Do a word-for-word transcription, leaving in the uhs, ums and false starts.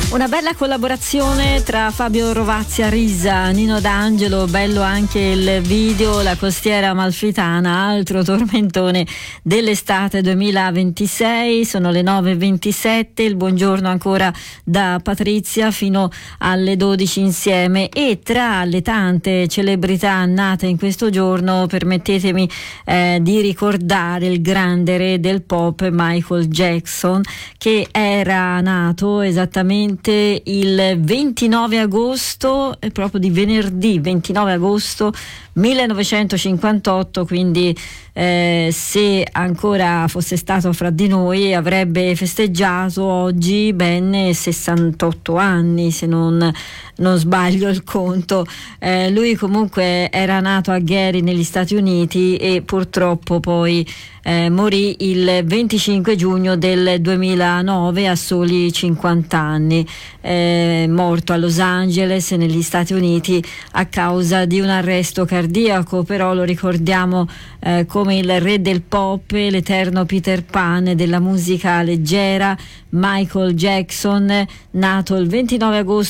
Una bella collaborazione tra Fabio Rovazzi a Risa, Nino D'Angelo, bello anche il video, La costiera amalfitana, altro tormentone dell'estate duemilaventisei. Sono le nove e ventisette, il buongiorno ancora da Patrizia fino alle dodici insieme, e tra le tante celebrità nate in questo giorno permettetemi eh, di ricordare il grande re del pop Michael Jackson, che era nato esattamente il ventinove agosto, è proprio di venerdì ventinove agosto millenovecentocinquantotto, quindi eh, se ancora fosse stato fra di noi avrebbe festeggiato oggi ben sessantotto anni, se non, non sbaglio il conto. Eh, lui comunque era nato a Gary negli Stati Uniti e purtroppo poi eh, morì il venticinque giugno del duemilanove a soli cinquanta anni, eh, morto a Los Angeles negli Stati Uniti a causa di un arresto cardiaco. Però lo ricordiamo eh, come il re del pop, l'eterno Peter Pan della musica leggera, Michael Jackson, nato il ventinove agosto